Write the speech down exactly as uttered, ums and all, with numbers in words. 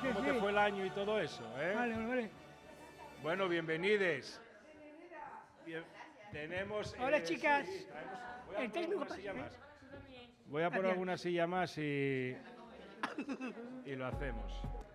sí, cómo sí. te fue el año y todo eso, ¿eh? Vale, vale, vale. Bueno, bienvenides. Bien, tenemos... Hola, eh, chicas. sí, traemos- voy a El poner técnico alguna pasa, silla ¿eh? más. Voy a poner Gracias. alguna silla más y, y lo hacemos.